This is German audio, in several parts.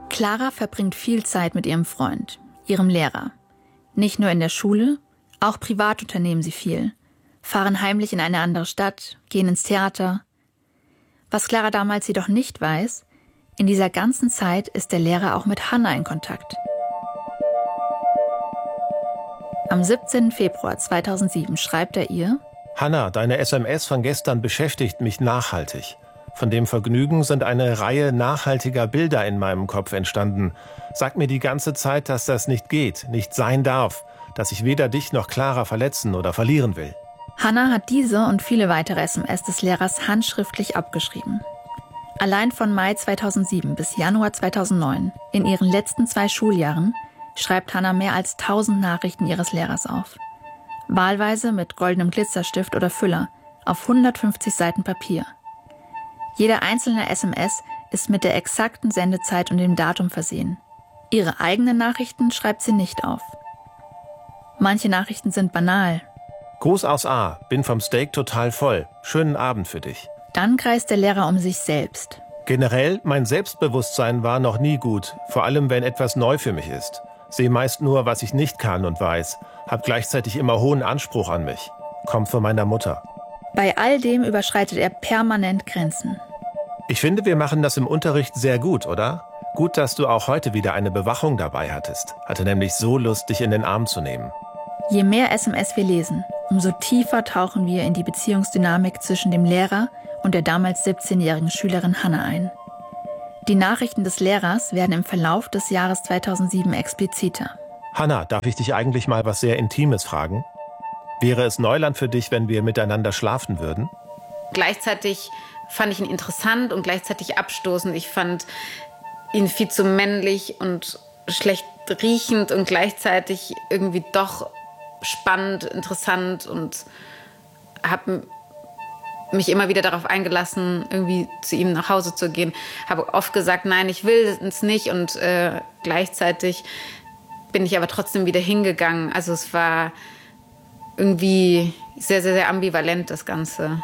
Clara verbringt viel Zeit mit ihrem Freund, ihrem Lehrer. Nicht nur in der Schule, auch privat unternehmen sie viel. Fahren heimlich in eine andere Stadt, gehen ins Theater. Was Clara damals jedoch nicht weiß, in dieser ganzen Zeit ist der Lehrer auch mit Hannah in Kontakt. Am 17. Februar 2007 schreibt er ihr: Hannah, deine SMS von gestern beschäftigt mich nachhaltig. Von dem Vergnügen sind eine Reihe nachhaltiger Bilder in meinem Kopf entstanden. Sag mir die ganze Zeit, dass das nicht geht, nicht sein darf, dass ich weder dich noch Clara verletzen oder verlieren will. Hannah hat diese und viele weitere SMS des Lehrers handschriftlich abgeschrieben. Allein von Mai 2007 bis Januar 2009, in ihren letzten 2 Schuljahren, schreibt Hannah mehr als 1000 Nachrichten ihres Lehrers auf. Wahlweise mit goldenem Glitzerstift oder Füller auf 150 Seiten Papier. Jede einzelne SMS ist mit der exakten Sendezeit und dem Datum versehen. Ihre eigenen Nachrichten schreibt sie nicht auf. Manche Nachrichten sind banal. Gruß aus A, bin vom Steak total voll. Schönen Abend für dich. Dann kreist der Lehrer um sich selbst. Generell, mein Selbstbewusstsein war noch nie gut, vor allem wenn etwas neu für mich ist. Sehe meist nur, was ich nicht kann und weiß, hab gleichzeitig immer hohen Anspruch an mich. Kommt von meiner Mutter. Bei all dem überschreitet er permanent Grenzen. Ich finde, wir machen das im Unterricht sehr gut, oder? Gut, dass du auch heute wieder eine Bewachung dabei hattest. Hatte nämlich so Lust, dich in den Arm zu nehmen. Je mehr SMS wir lesen, umso tiefer tauchen wir in die Beziehungsdynamik zwischen dem Lehrer und der damals 17-jährigen Schülerin Hannah ein. Die Nachrichten des Lehrers werden im Verlauf des Jahres 2007 expliziter. Hannah, darf ich dich eigentlich mal was sehr Intimes fragen? Wäre es Neuland für dich, wenn wir miteinander schlafen würden? Gleichzeitig fand ich ihn interessant und gleichzeitig abstoßend. Ich fand ihn viel zu männlich und schlecht riechend und gleichzeitig irgendwie doch spannend, interessant und habe mich immer wieder darauf eingelassen, irgendwie zu ihm nach Hause zu gehen. Habe oft gesagt, nein, ich will es nicht und gleichzeitig bin ich aber trotzdem wieder hingegangen. Also es war irgendwie sehr, sehr, sehr ambivalent, das Ganze.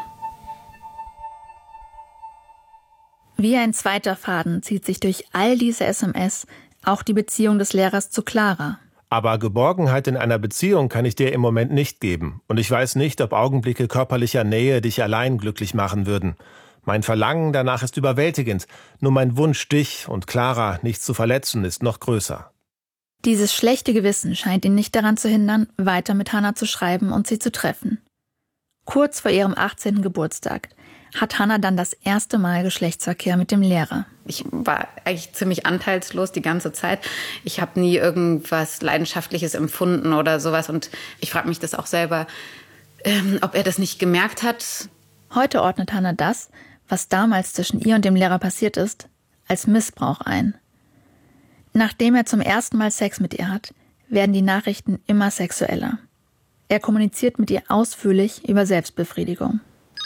Wie ein zweiter Faden zieht sich durch all diese SMS auch die Beziehung des Lehrers zu Clara. Aber Geborgenheit in einer Beziehung kann ich dir im Moment nicht geben. Und ich weiß nicht, ob Augenblicke körperlicher Nähe dich allein glücklich machen würden. Mein Verlangen danach ist überwältigend. Nur mein Wunsch, dich und Clara nicht zu verletzen, ist noch größer. Dieses schlechte Gewissen scheint ihn nicht daran zu hindern, weiter mit Hannah zu schreiben und sie zu treffen. Kurz vor ihrem 18. Geburtstag hat Hannah dann das erste Mal Geschlechtsverkehr mit dem Lehrer. Ich war eigentlich ziemlich anteilslos die ganze Zeit. Ich habe nie irgendwas Leidenschaftliches empfunden oder sowas. Und ich frage mich das auch selber, ob er das nicht gemerkt hat. Heute ordnet Hannah das, was damals zwischen ihr und dem Lehrer passiert ist, als Missbrauch ein. Nachdem er zum ersten Mal Sex mit ihr hat, werden die Nachrichten immer sexueller. Er kommuniziert mit ihr ausführlich über Selbstbefriedigung.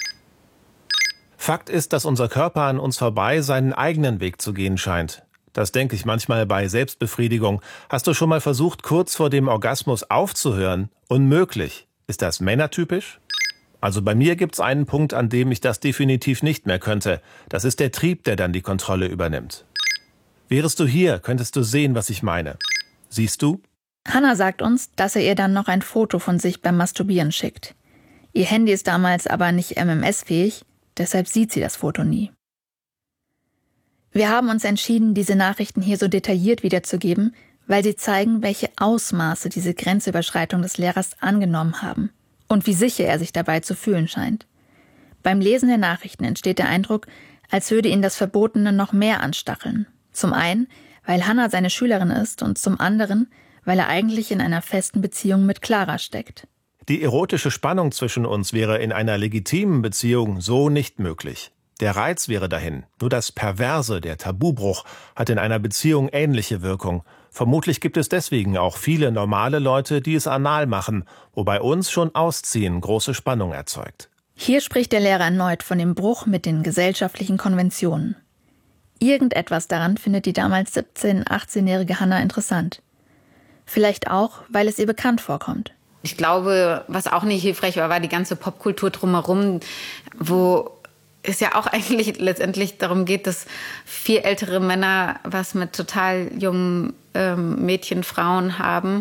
Fakt ist, dass unser Körper an uns vorbei seinen eigenen Weg zu gehen scheint. Das denke ich manchmal bei Selbstbefriedigung. Hast du schon mal versucht, kurz vor dem Orgasmus aufzuhören? Unmöglich. Ist das männertypisch? Also bei mir gibt's einen Punkt, an dem ich das definitiv nicht mehr könnte. Das ist der Trieb, der dann die Kontrolle übernimmt. Wärest du hier, könntest du sehen, was ich meine. Siehst du? Hannah sagt uns, dass er ihr dann noch ein Foto von sich beim Masturbieren schickt. Ihr Handy ist damals aber nicht MMS-fähig, deshalb sieht sie das Foto nie. Wir haben uns entschieden, diese Nachrichten hier so detailliert wiederzugeben, weil sie zeigen, welche Ausmaße diese Grenzüberschreitung des Lehrers angenommen haben und wie sicher er sich dabei zu fühlen scheint. Beim Lesen der Nachrichten entsteht der Eindruck, als würde ihn das Verbotene noch mehr anstacheln. Zum einen, weil Hannah seine Schülerin ist und zum anderen, weil er eigentlich in einer festen Beziehung mit Clara steckt. Die erotische Spannung zwischen uns wäre in einer legitimen Beziehung so nicht möglich. Der Reiz wäre dahin. Nur das Perverse, der Tabubruch, hat in einer Beziehung ähnliche Wirkung. Vermutlich gibt es deswegen auch viele normale Leute, die es anal machen, wo bei uns schon Ausziehen große Spannung erzeugt. Hier spricht der Lehrer erneut von dem Bruch mit den gesellschaftlichen Konventionen. Irgendetwas daran findet die damals 17-, 18-jährige Hannah interessant. Vielleicht auch, weil es ihr bekannt vorkommt. Ich glaube, was auch nicht hilfreich war, war die ganze Popkultur drumherum, wo es ja auch eigentlich letztendlich darum geht, dass 4 ältere Männer was mit total jungen Mädchen, Frauen haben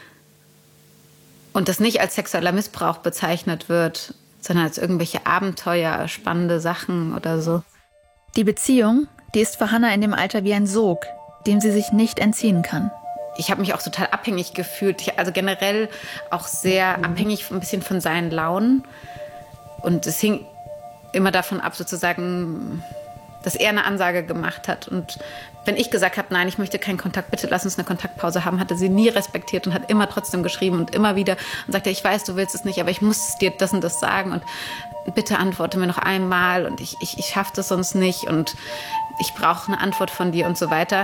und das nicht als sexueller Missbrauch bezeichnet wird, sondern als irgendwelche Abenteuer, spannende Sachen oder so. Die Beziehung, die ist für Hannah in dem Alter wie ein Sog, dem sie sich nicht entziehen kann. Ich habe mich auch total abhängig gefühlt, also generell auch sehr abhängig ein bisschen von seinen Launen. Und es hing immer davon ab, sozusagen, dass er eine Ansage gemacht hat. Und wenn ich gesagt habe, nein, ich möchte keinen Kontakt, bitte lass uns eine Kontaktpause haben, hat er sie nie respektiert und hat immer trotzdem geschrieben und immer wieder und sagte, ich weiß, du willst es nicht, aber ich muss dir das und das sagen und bitte antworte mir noch einmal und ich schaffe das sonst nicht und ich brauche eine Antwort von dir und so weiter.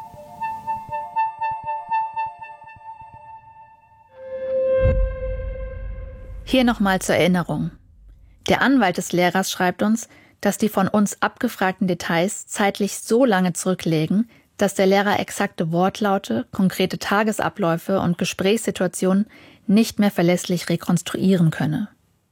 Hier nochmal zur Erinnerung. Der Anwalt des Lehrers schreibt uns, dass die von uns abgefragten Details zeitlich so lange zurückliegen, dass der Lehrer exakte Wortlaute, konkrete Tagesabläufe und Gesprächssituationen nicht mehr verlässlich rekonstruieren könne.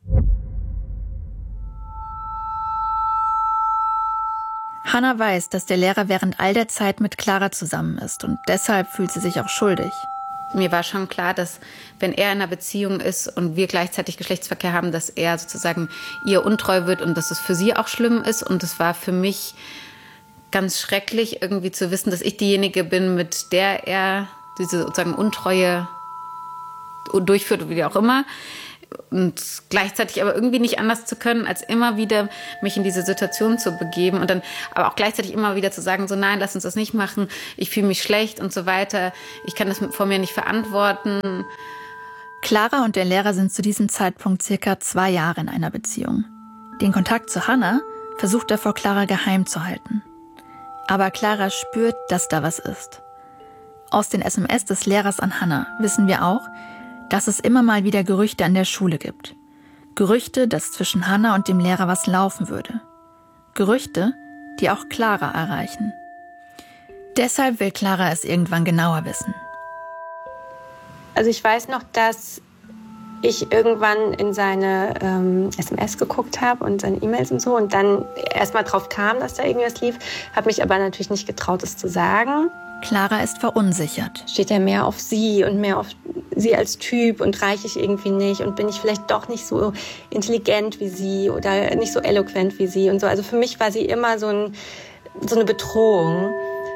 Hannah weiß, dass der Lehrer während all der Zeit mit Clara zusammen ist und deshalb fühlt sie sich auch schuldig. Mir war schon klar, dass wenn er in einer Beziehung ist und wir gleichzeitig Geschlechtsverkehr haben, dass er sozusagen ihr untreu wird und dass es für sie auch schlimm ist. Und es war für mich ganz schrecklich, irgendwie zu wissen, dass ich diejenige bin, mit der er diese sozusagen Untreue durchführt oder wie auch immer. Und gleichzeitig aber irgendwie nicht anders zu können, als immer wieder mich in diese Situation zu begeben und dann aber auch gleichzeitig immer wieder zu sagen, so nein, lass uns das nicht machen, ich fühle mich schlecht und so weiter, ich kann das vor mir nicht verantworten. Clara und der Lehrer sind zu diesem Zeitpunkt circa 2 Jahre in einer Beziehung. Den Kontakt zu Hannah versucht er vor Clara geheim zu halten. Aber Clara spürt, dass da was ist. Aus den SMS des Lehrers an Hannah wissen wir auch, dass es immer mal wieder Gerüchte an der Schule gibt. Gerüchte, dass zwischen Hannah und dem Lehrer was laufen würde. Gerüchte, die auch Clara erreichen. Deshalb will Clara es irgendwann genauer wissen. Also ich weiß noch, dass ich irgendwann in seine SMS geguckt habe und seine E-Mails und so und dann erstmal drauf kam, dass da irgendwas lief, habe mich aber natürlich nicht getraut, es zu sagen. Clara ist verunsichert. Steht er mehr auf sie und mehr auf sie als Typ und reiche ich irgendwie nicht und bin ich vielleicht doch nicht so intelligent wie sie oder nicht so eloquent wie sie und so. Also für mich war sie immer so eine Bedrohung.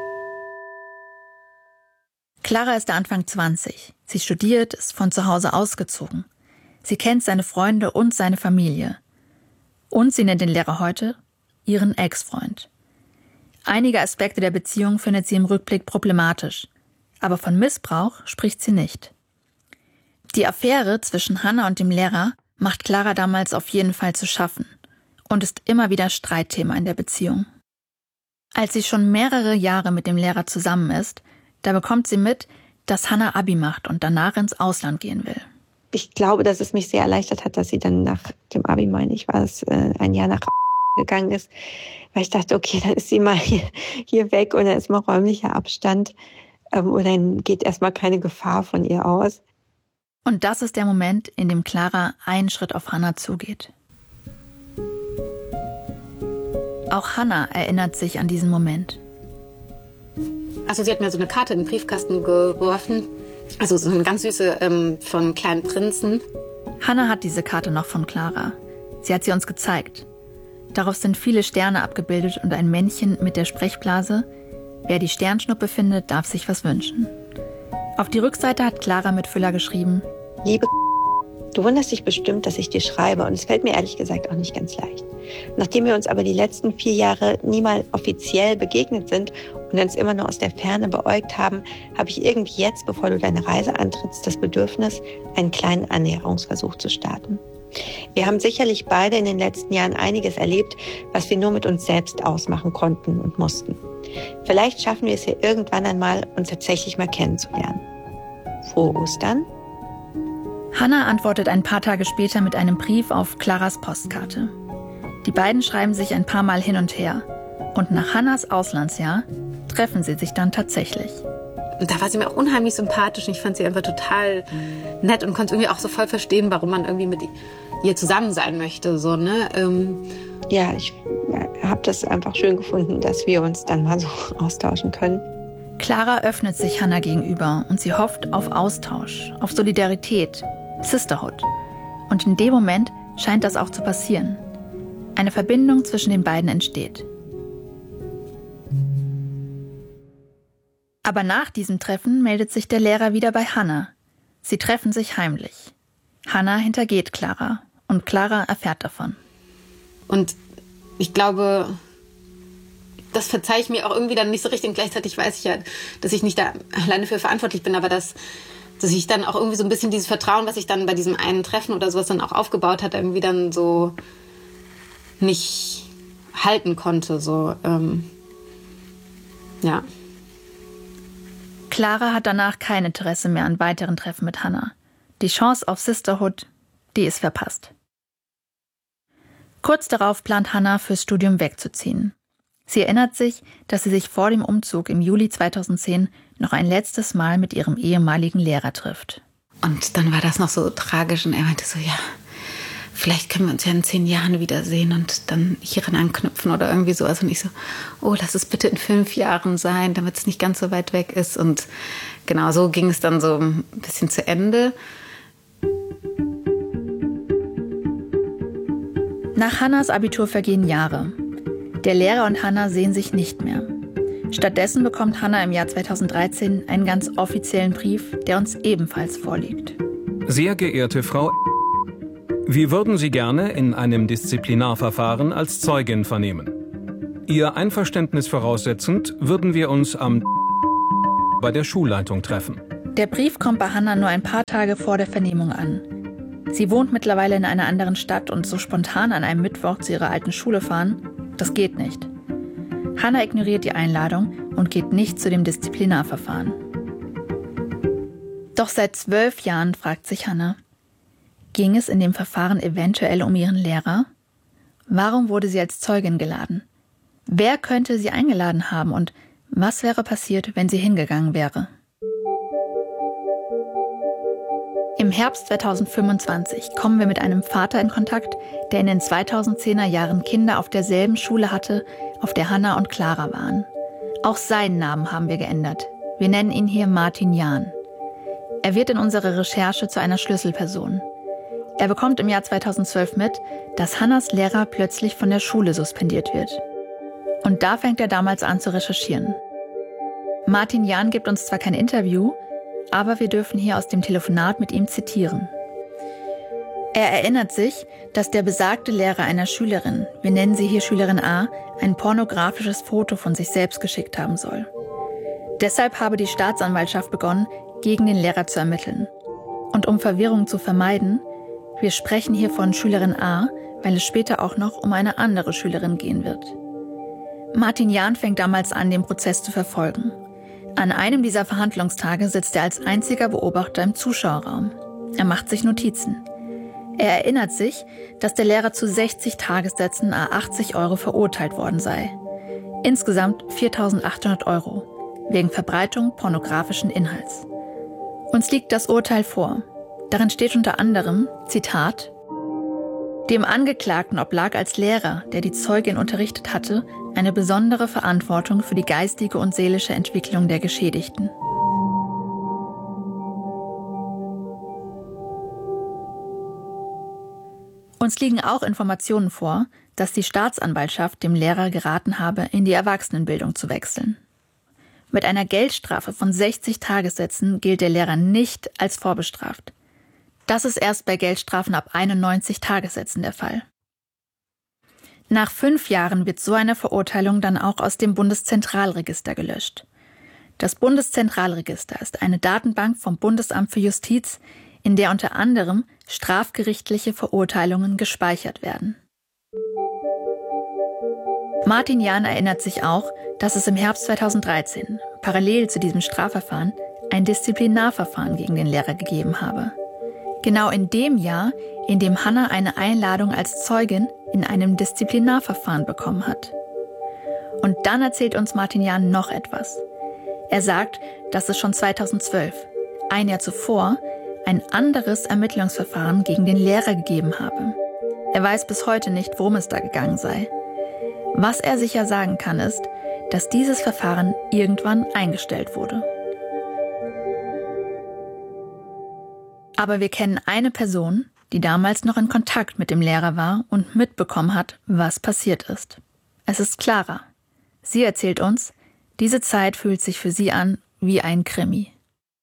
Clara ist Anfang 20. Sie studiert, ist von zu Hause ausgezogen. Sie kennt seine Freunde und seine Familie. Und sie nennt den Lehrer heute ihren Ex-Freund. Einige Aspekte der Beziehung findet sie im Rückblick problematisch. Aber von Missbrauch spricht sie nicht. Die Affäre zwischen Hannah und dem Lehrer macht Clara damals auf jeden Fall zu schaffen und ist immer wieder Streitthema in der Beziehung. Als sie schon mehrere Jahre mit dem Lehrer zusammen ist, da bekommt sie mit, dass Hannah Abi macht und danach ins Ausland gehen will. Ich glaube, dass es mich sehr erleichtert hat, dass sie dann nach dem Abi, meine ich, war es, ein Jahr nach gegangen ist, weil ich dachte, okay, dann ist sie mal hier weg und dann ist mal räumlicher Abstand und dann geht erstmal keine Gefahr von ihr aus. Und das ist der Moment, in dem Clara einen Schritt auf Hannah zugeht. Auch Hannah erinnert sich an diesen Moment. Also sie hat mir so eine Karte in den Briefkasten geworfen, also so eine ganz süße von Kleinen Prinzen. Hannah hat diese Karte noch von Clara. Sie hat sie uns gezeigt. Darauf sind viele Sterne abgebildet und ein Männchen mit der Sprechblase. Wer die Sternschnuppe findet, darf sich was wünschen. Auf die Rückseite hat Clara mit Füller geschrieben: Liebe, du wunderst dich bestimmt, dass ich dir schreibe und es fällt mir ehrlich gesagt auch nicht ganz leicht. Nachdem wir uns aber die letzten 4 Jahre nie mal offiziell begegnet sind und uns immer nur aus der Ferne beäugt haben, habe ich irgendwie jetzt, bevor du deine Reise antrittst, das Bedürfnis, einen kleinen Annäherungsversuch zu starten. Wir haben sicherlich beide in den letzten Jahren einiges erlebt, was wir nur mit uns selbst ausmachen konnten und mussten. Vielleicht schaffen wir es hier irgendwann einmal, uns tatsächlich mal kennenzulernen. Frohe Ostern. Hannah antwortet ein paar Tage später mit einem Brief auf Claras Postkarte. Die beiden schreiben sich ein paar Mal hin und her. Und nach Hannahs Auslandsjahr treffen sie sich dann tatsächlich. Und da war sie mir auch unheimlich sympathisch und ich fand sie einfach total nett und konnte irgendwie auch so voll verstehen, warum man irgendwie mit ihr zusammen sein möchte. So, ne? ja, ich habe das einfach schön gefunden, dass wir uns dann mal so austauschen können. Clara öffnet sich Hannah gegenüber und sie hofft auf Austausch, auf Solidarität, Sisterhood. Und in dem Moment scheint das auch zu passieren. Eine Verbindung zwischen den beiden entsteht. Aber nach diesem Treffen meldet sich der Lehrer wieder bei Hannah. Sie treffen sich heimlich. Hannah hintergeht Clara und Clara erfährt davon. Und ich glaube, das verzeihe ich mir auch irgendwie dann nicht so richtig. Und gleichzeitig weiß ich ja, dass ich nicht da alleine für verantwortlich bin, aber dass ich dann auch irgendwie so ein bisschen dieses Vertrauen, was ich dann bei diesem einen Treffen oder sowas dann auch aufgebaut hat, irgendwie dann so nicht halten konnte. So, ja. Clara hat danach kein Interesse mehr an weiteren Treffen mit Hannah. Die Chance auf Sisterhood, die ist verpasst. Kurz darauf plant Hannah, fürs Studium wegzuziehen. Sie erinnert sich, dass sie sich vor dem Umzug im Juli 2010 noch ein letztes Mal mit ihrem ehemaligen Lehrer trifft. Und dann war das noch so tragisch und er meinte so, ja, vielleicht können wir uns ja in 10 Jahren wiedersehen und dann hieran anknüpfen oder irgendwie sowas. Und ich so, oh, lass es bitte in 5 Jahren sein, damit es nicht ganz so weit weg ist. Und genau so ging es dann so ein bisschen zu Ende. Nach Hannahs Abitur vergehen Jahre. Der Lehrer und Hannah sehen sich nicht mehr. Stattdessen bekommt Hannah im Jahr 2013 einen ganz offiziellen Brief, der uns ebenfalls vorliegt. Sehr geehrte Frau, wir würden Sie gerne in einem Disziplinarverfahren als Zeugin vernehmen. Ihr Einverständnis voraussetzend würden wir uns bei der Schulleitung treffen. Der Brief kommt bei Hannah nur ein paar Tage vor der Vernehmung an. Sie wohnt mittlerweile in einer anderen Stadt und so spontan an einem Mittwoch zu ihrer alten Schule fahren, das geht nicht. Hannah ignoriert die Einladung und geht nicht zu dem Disziplinarverfahren. Doch seit 12 Jahren fragt sich Hannah, ging es in dem Verfahren eventuell um ihren Lehrer? Warum wurde sie als Zeugin geladen? Wer könnte sie eingeladen haben und was wäre passiert, wenn sie hingegangen wäre? Im Herbst 2025 kommen wir mit einem Vater in Kontakt, der in den 2010er Jahren Kinder auf derselben Schule hatte, auf der Hannah und Clara waren. Auch seinen Namen haben wir geändert. Wir nennen ihn hier Martin Jahn. Er wird in unserer Recherche zu einer Schlüsselperson. Er bekommt im Jahr 2012 mit, dass Hannahs Lehrer plötzlich von der Schule suspendiert wird. Und da fängt er damals an zu recherchieren. Martin Jahn gibt uns zwar kein Interview, aber wir dürfen hier aus dem Telefonat mit ihm zitieren. Er erinnert sich, dass der besagte Lehrer einer Schülerin, wir nennen sie hier Schülerin A, ein pornografisches Foto von sich selbst geschickt haben soll. Deshalb habe die Staatsanwaltschaft begonnen, gegen den Lehrer zu ermitteln. Und um Verwirrung zu vermeiden, wir sprechen hier von Schülerin A, weil es später auch noch um eine andere Schülerin gehen wird. Martin Jahn fängt damals an, den Prozess zu verfolgen. An einem dieser Verhandlungstage sitzt er als einziger Beobachter im Zuschauerraum. Er macht sich Notizen. Er erinnert sich, dass der Lehrer zu 60 Tagessätzen à 80 € verurteilt worden sei. Insgesamt 4.800 €, wegen Verbreitung pornografischen Inhalts. Uns liegt das Urteil vor. Darin steht unter anderem, Zitat, dem Angeklagten oblag als Lehrer, der die Zeugin unterrichtet hatte, eine besondere Verantwortung für die geistige und seelische Entwicklung der Geschädigten. Uns liegen auch Informationen vor, dass die Staatsanwaltschaft dem Lehrer geraten habe, in die Erwachsenenbildung zu wechseln. Mit einer Geldstrafe von 60 Tagessätzen gilt der Lehrer nicht als vorbestraft. Das ist erst bei Geldstrafen ab 91 Tagessätzen der Fall. Nach 5 Jahren wird so eine Verurteilung dann auch aus dem Bundeszentralregister gelöscht. Das Bundeszentralregister ist eine Datenbank vom Bundesamt für Justiz, in der unter anderem strafgerichtliche Verurteilungen gespeichert werden. Martin Jahn erinnert sich auch, dass es im Herbst 2013, parallel zu diesem Strafverfahren, ein Disziplinarverfahren gegen den Lehrer gegeben habe. Genau in dem Jahr, in dem Hannah eine Einladung als Zeugin in einem Disziplinarverfahren bekommen hat. Und dann erzählt uns Martin Jahn noch etwas. Er sagt, dass es schon 2012, ein Jahr zuvor, ein anderes Ermittlungsverfahren gegen den Lehrer gegeben habe. Er weiß bis heute nicht, worum es da gegangen sei. Was er sicher sagen kann, ist, dass dieses Verfahren irgendwann eingestellt wurde. Aber wir kennen eine Person, die damals noch in Kontakt mit dem Lehrer war und mitbekommen hat, was passiert ist. Es ist Clara. Sie erzählt uns, diese Zeit fühlt sich für sie an wie ein Krimi.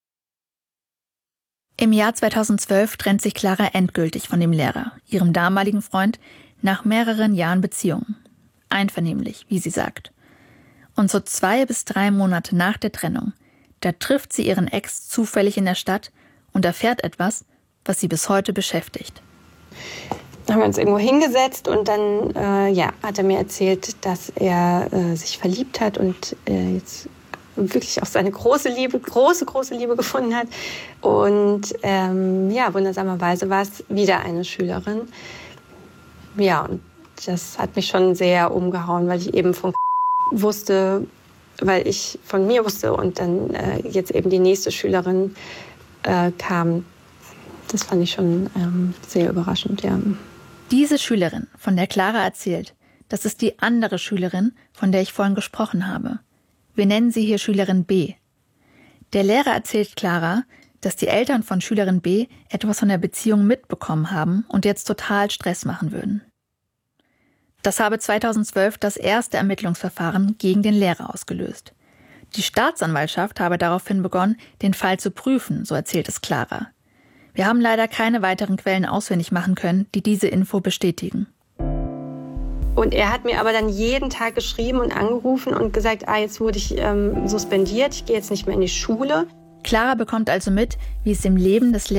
Im Jahr 2012 trennt sich Clara endgültig von dem Lehrer, ihrem damaligen Freund, nach mehreren Jahren Beziehung. Einvernehmlich, wie sie sagt. Und so 2 bis 3 Monate nach der Trennung, da trifft sie ihren Ex zufällig in der Stadt und erfährt etwas, was sie bis heute beschäftigt. Dann haben wir uns irgendwo hingesetzt und dann hat er mir erzählt, dass er sich verliebt hat und jetzt wirklich auch seine große Liebe gefunden hat. Und wundersamerweise war es wieder eine Schülerin. Ja, und das hat mich schon sehr umgehauen, weil ich eben von wusste, weil ich von mir wusste und dann jetzt eben die nächste Schülerin kam. Das fand ich schon sehr überraschend, ja. Diese Schülerin, von der Clara erzählt, das ist die andere Schülerin, von der ich vorhin gesprochen habe. Wir nennen sie hier Schülerin B. Der Lehrer erzählt Clara, dass die Eltern von Schülerin B etwas von der Beziehung mitbekommen haben und jetzt total Stress machen würden. Das habe 2012 das erste Ermittlungsverfahren gegen den Lehrer ausgelöst. Die Staatsanwaltschaft habe daraufhin begonnen, den Fall zu prüfen, so erzählt es Clara. Wir haben leider keine weiteren Quellen ausfindig machen können, die diese Info bestätigen. Und er hat mir aber dann jeden Tag geschrieben und angerufen und gesagt, jetzt wurde ich suspendiert, ich gehe jetzt nicht mehr in die Schule. Clara bekommt also mit, wie es im Leben des Lehrers